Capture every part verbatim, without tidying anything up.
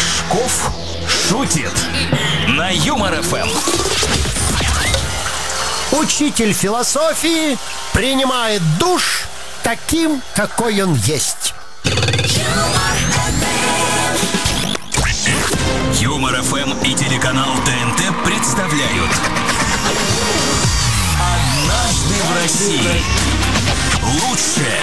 Рожков шутит на Юмор эф эм. Учитель философии принимает душ таким, какой он есть. Юмор эф эм и телеканал тэ эн тэ представляют «Однажды в России». Лучшее.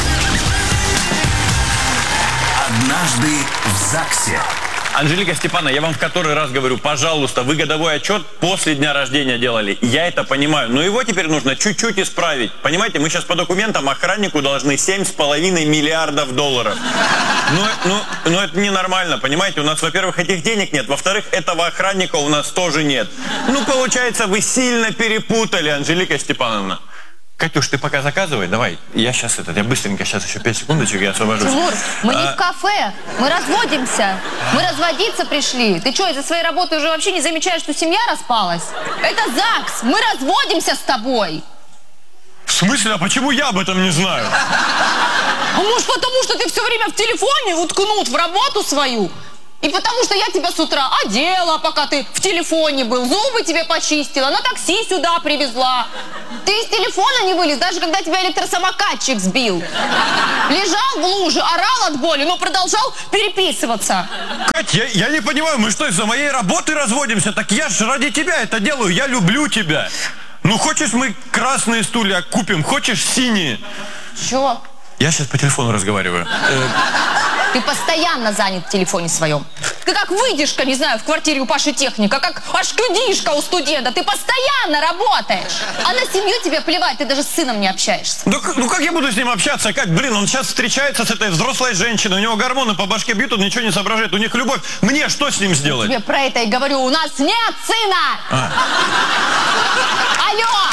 Однажды в ЗАГСе. Анжелика Степановна, я вам в который раз говорю, пожалуйста, вы годовой отчет после дня рождения делали. Я это понимаю, но его теперь нужно чуть-чуть исправить. Понимаете, мы сейчас по документам охраннику должны семь с половиной миллиардов долларов. Ну, ну, ну это ненормально, понимаете? У нас, во-первых, этих денег нет, во-вторых, этого охранника у нас тоже нет. Ну, получается, вы сильно перепутали, Анжелика Степановна. Катюш, ты пока заказывай, давай. Я сейчас этот, я быстренько, сейчас еще пять секундочек, я освобожусь. Тимур, мы не а... в кафе, мы разводимся. Мы разводиться пришли. Ты что, из-за своей работы уже вообще не замечаешь, что семья распалась? Это ЗАГС, мы разводимся с тобой. В смысле? А почему я об этом не знаю? А может потому, что ты все время в телефоне уткнут в работу свою? И потому что я тебя с утра одела, пока ты в телефоне был, зубы тебе почистила, на такси сюда привезла. Ты из телефона не вылез, даже когда тебя электросамокатчик сбил. Лежал в луже, орал от боли, но продолжал переписываться. Кать, я, я не понимаю, мы что, из-за моей работы разводимся? Так я же ради тебя это делаю, я люблю тебя. Ну, хочешь, мы красные стулья купим, хочешь, синие? Чё? Я сейчас по телефону разговариваю. Э... Ты постоянно занят в телефоне своем. Ты как выдержка, не знаю, в квартире у Паши техника, как ашкудишка у студента. Ты постоянно работаешь. А на семью тебе плевать, ты даже с сыном не общаешься. Ну, ну как я буду с ним общаться, Кать? Блин, он сейчас встречается с этой взрослой женщиной, у него гормоны по башке бьют, он ничего не соображает, у них любовь. Мне что с ним сделать? Я тебе про это и говорю, у нас нет сына! А. Алло!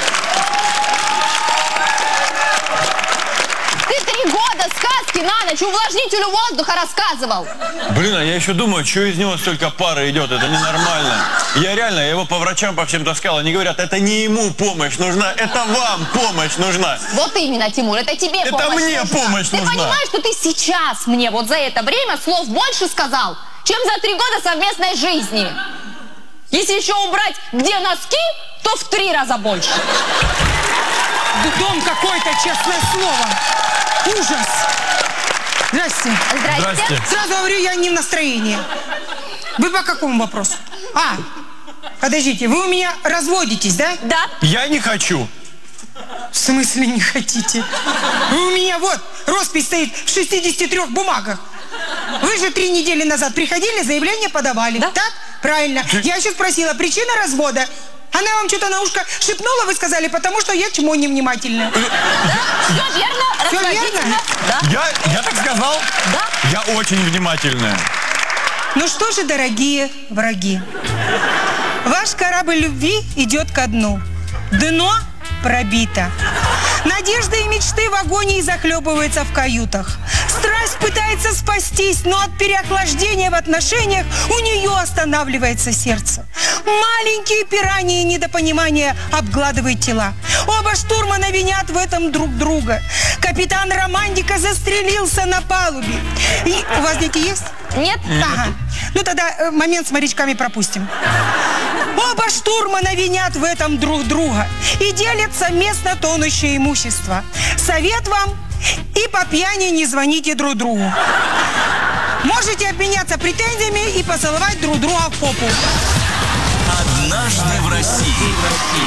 Ты три года сказки на ночь увлажнителю воздуха рассказывал. Блин, а я еще думаю, что из него столько пара идет, это ненормально. Я реально, я его по врачам по всем таскал, они говорят, это не ему помощь нужна, это вам помощь нужна. Вот именно, Тимур, это тебе это помощь мне нужна. помощь ты нужна. Ты понимаешь, что ты сейчас мне вот за это время слов больше сказал, чем за три года совместной жизни? Если еще убрать, где носки, то в три раза больше. Дом какой-то, честное слово. Ужас. Здрасте. Здрасте. Здрасте. Сразу говорю, я не в настроении. Вы по какому вопросу? А, подождите, вы у меня разводитесь, да? Да. Я не хочу. В смысле не хотите? Вы у меня вот, роспись стоит в шестидесяти трёх бумагах. Вы же три недели назад приходили, заявление подавали. Да? Так? Правильно. Я еще спросила, причина развода. Она вам что-то на ушко шепнула, вы сказали, потому что я чмо невнимательная. Да, все верно. Все верно? Да. Я, я так сказал? Да. Я очень внимательная. Ну что же, дорогие враги, ваш корабль любви идет ко дну. Дно пробито. Надежды и мечты в агонии захлебываются в каютах. Страсть пытается спастись, но от переохлаждения в отношениях у нее останавливается сердце. Маленькие пираньи и недопонимания обгладывают тела. Оба штурмана винят в этом друг друга. Капитан Романтика застрелился на палубе. И у вас дети есть? Нет. Ага. Ну тогда э, момент с морячками пропустим. Оба штурмана винят в этом друг друга и делят совместно тонущее имущество. Совет вам: и по пьяни не звоните друг другу. Можете обменяться претензиями и поцеловать друг друга в попу. Однажды в России.